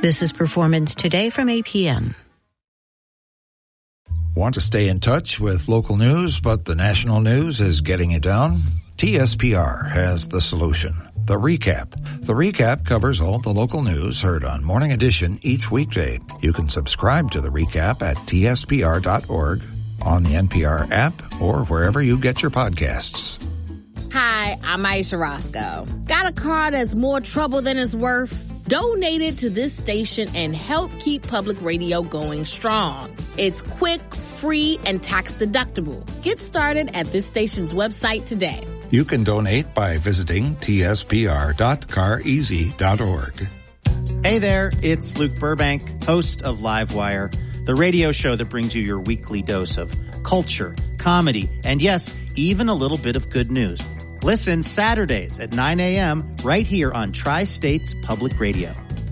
This is Performance Today from APM. Want to stay in touch with local news, but the national news is getting you down? TSPR has the solution. The Recap. The Recap covers all the local news heard on Morning Edition each weekday. You can subscribe to The Recap at tspr.org, on the NPR app, or wherever you get your podcasts. Hi, I'm Aisha Roscoe. Got a car that's more trouble than it's worth? Donate it to this station and help keep public radio going strong. It's quick, free, and tax-deductible. Get started at this station's website today. You can donate by visiting tspr.careasy.org. Hey there, it's Luke Burbank, host of Livewire, the radio show that brings you your weekly dose of culture, comedy, and yes, even a little bit of good news. Listen Saturdays at 9 a.m. right here on Tri-States Public Radio.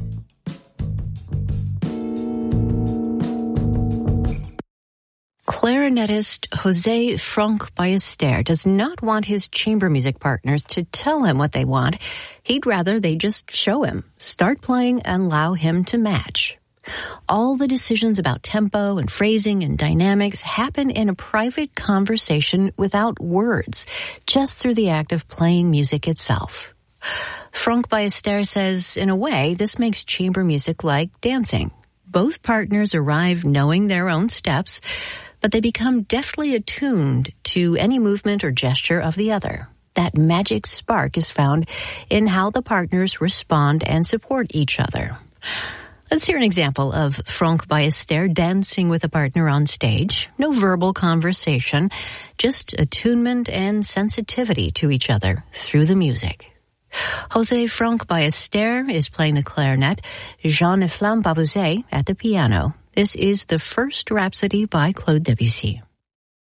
Clarinetist Jose Frank Ballester does not want his chamber music partners to tell him what they want. He'd rather they just show him, start playing, and allow him to match. All the decisions about tempo and phrasing and dynamics happen in a private conversation without words, just through the act of playing music itself. Frank Ballester says, in a way, this makes chamber music like dancing. Both partners arrive knowing their own steps, but they become deftly attuned to any movement or gesture of the other. That magic spark is found in how the partners respond and support each other. Let's hear an example of Frank Ballester dancing with a partner on stage. No verbal conversation, just attunement and sensitivity to each other through the music. Jose Frank Ballester is playing the clarinet, Jean-Eflamme Bavouzet at the piano. This is the first Rhapsody by Claude Debussy.